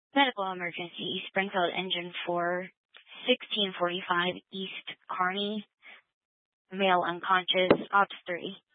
Medical emergency, Springfield Engine 4, 1645 East Kearney, male unconscious, Ops 3.